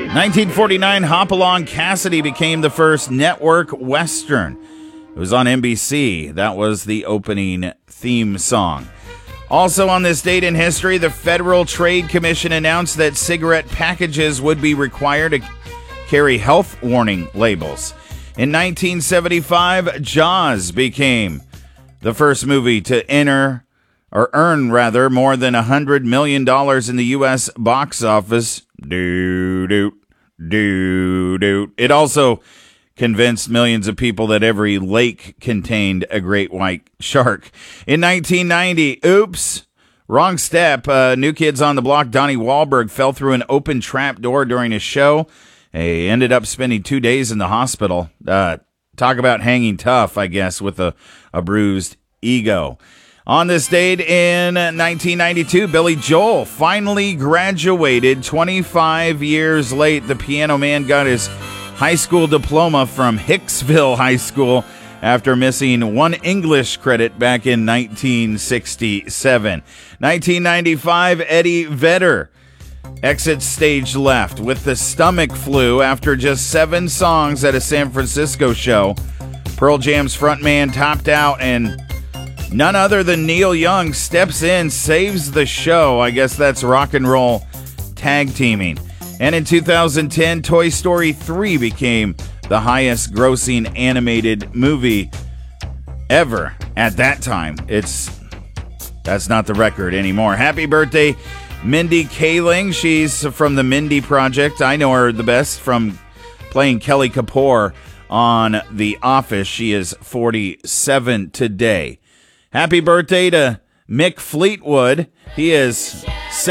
1949, Hopalong Cassidy became the first network Western. It was on NBC. That was the opening theme song. Also on this date in history, the Federal Trade Commission announced that cigarette packages would be required to carry health warning labels. In 1975, Jaws became the first movie to earn more than $100 million in the U.S. box office. It also convinced millions of people that every lake contained a great white shark. In 1990, oops, wrong step. New Kids on the Block, Donnie Wahlberg fell through an open trap door during his show. He ended up spending 2 days in the hospital. Talk about hanging tough, I guess, with a bruised ego. On this date in 1992, Billy Joel finally graduated 25 years late. The Piano Man got his high school diploma from Hicksville High School after missing one English credit back in 1967. 1995, Eddie Vedder exits stage left with the stomach flu after just 7 songs at a San Francisco show. Pearl Jam's frontman topped out, and none other than Neil Young steps in, saves the show. I guess that's rock and roll tag teaming. And in 2010, Toy Story 3 became the highest grossing animated movie ever at that time. That's not the record anymore. Happy birthday, Mindy Kaling. She's from the Mindy Project. I know her the best from playing Kelly Kapoor on The Office. She is 47 today. Happy birthday to Mick Fleetwood. He is